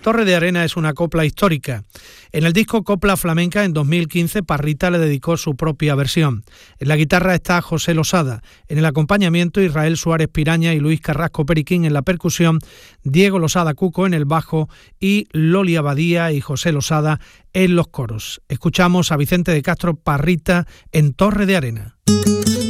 Torre de Arena es una copla histórica. En el disco Copla Flamenca, en 2015, Parrita le dedicó su propia versión. En la guitarra está José Losada, en el acompañamiento Israel Suárez Piraña y Luis Carrasco Periquín en la percusión, Diego Losada Cuco en el bajo y Loli Abadía y José Losada en los coros. Escuchamos a Vicente de Castro Parrita en Torre de Arena.